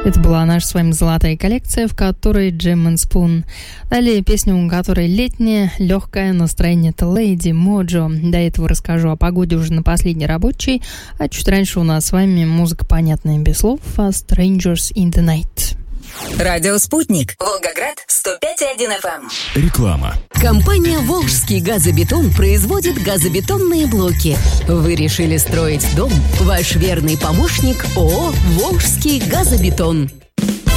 Это была наша с вами золотая коллекция, в которой Jam and Spoon. Далее песня, у которой летняя, легкое настроение, это Lady Mojo. До этого расскажу о погоде уже на последней рабочей, а чуть раньше у нас с вами музыка понятная без слов, Strangers in the Night. Радио «Спутник». Волгоград, 105,1 FM. Реклама. Компания «Волжский газобетон» производит газобетонные блоки. Вы решили строить дом? Ваш верный помощник ООО «Волжский газобетон».